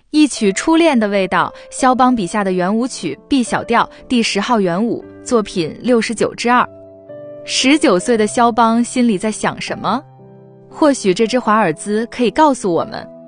一曲初恋的味道，肖邦笔下的圆舞曲 B 小调第10号圆舞，作品69之2。19岁的肖邦心里在想什么？或许这支华尔兹可以告诉我们，